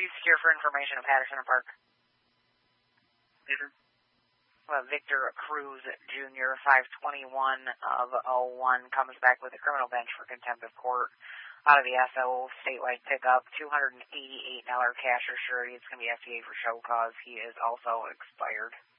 Please secure for information of Patterson and Park. Later. Victor Cruz Jr., 521 of 01, comes back with a criminal bench for contempt of court out of the SO statewide pickup, $288 cash or surety. It's going to be FDA for show cause. He is also expired.